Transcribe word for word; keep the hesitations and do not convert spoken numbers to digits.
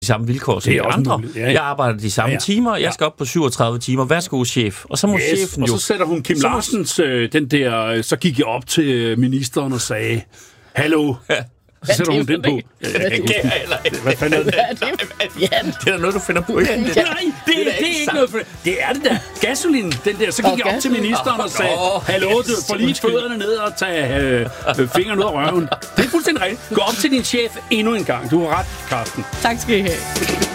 de samme vilkår som de andre. Ja, ja. Jeg arbejder de samme ja, ja. timer, jeg skal op på syvogtredive timer. Værsgo, chef. Og så må yes, chefen og jo... så sætter hun Kim Larsens, øh, den der... Så gik jeg op til ministeren og sagde, hallo... Så sætter hun den på. Hvad fanden er det? Det er da noget, du finder på igen. Nej, det, det, det er ikke noget for det. Det er det der. Gasolin, den der. Så gik jeg op til ministeren og sagde, hallo, du får lige fødderne ned og tage øh, fingrene ud af røven. Det er fuldstændig rigtigt. Gå op til din chef endnu en gang. Du har ret, Carsten. Tak skal I have.